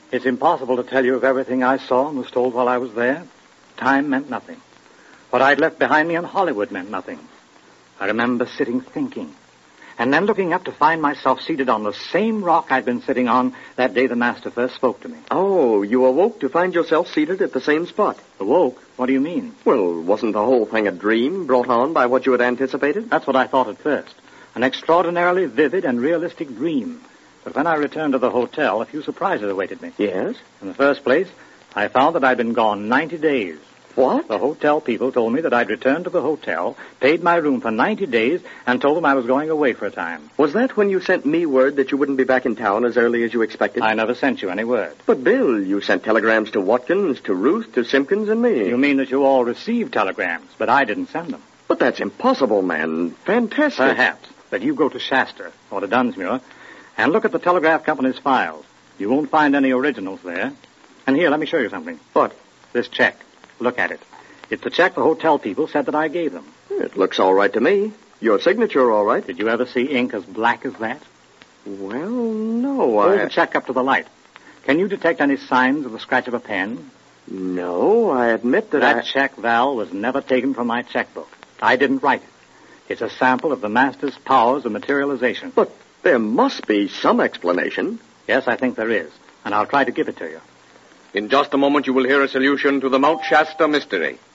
It's impossible to tell you of everything I saw and was told while I was there. Time meant nothing. What I'd left behind me in Hollywood meant nothing. I remember sitting thinking, and then looking up to find myself seated on the same rock I'd been sitting on that day the master first spoke to me. Oh, you awoke to find yourself seated at the same spot. Awoke? What do you mean? Well, wasn't the whole thing a dream brought on by what you had anticipated? That's what I thought at first. An extraordinarily vivid and realistic dream. But when I returned to the hotel, a few surprises awaited me. Yes? In the first place, I found that I'd been gone 90 days. What? The hotel people told me that I'd returned to the hotel, paid my room for 90 days, and told them I was going away for a time. Was that when you sent me word that you wouldn't be back in town as early as you expected? I never sent you any word. But, Bill, you sent telegrams to Watkins, to Ruth, to Simpkins, and me. You mean that you all received telegrams, but I didn't send them? But that's impossible, man. Fantastic. Perhaps. But you go to Shasta, or to Dunsmuir, and look at the telegraph company's files. You won't find any originals there. And here, let me show you something. What? This check. Look at it. It's the check the hotel people said that I gave them. It looks all right to me. Your signature all right. Did you ever see ink as black as that? Well, no, Hold the check up to the light. Can you detect any signs of the scratch of a pen? No, I admit that That check, Val, was never taken from my checkbook. I didn't write it. It's a sample of the master's powers of materialization. But there must be some explanation. Yes, I think there is, and I'll try to give it to you. In just a moment, you will hear a solution to the Mount Shasta mystery.